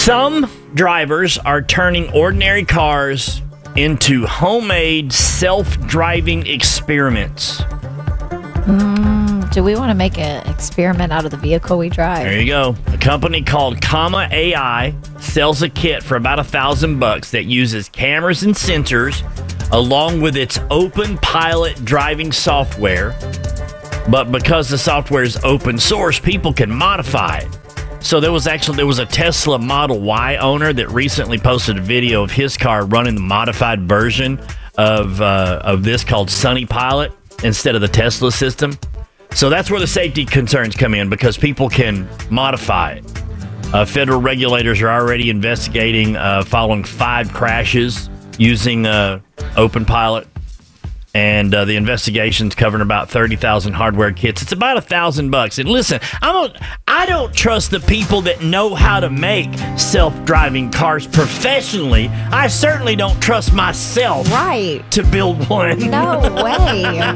Some drivers are turning ordinary cars into homemade self-driving experiments. Do we want to make an experiment out of the vehicle we drive? There you go. A company called Comma AI sells a kit for about $1,000 that uses cameras and sensors along with its open pilot driving software. But because the software is open source, people can modify it. So there was a Tesla Model Y owner that recently posted a video of his car running the modified version of this called Sunny Pilot instead of the Tesla system. So that's where the safety concerns come in, because people can modify it. Federal regulators are already investigating following 5 crashes using Open Pilot. And the investigation's covering about 30,000 hardware kits. It's about $1,000. And listen, I don't trust the people that know how to make self-driving cars professionally. I certainly don't trust myself Right. to build one. No way.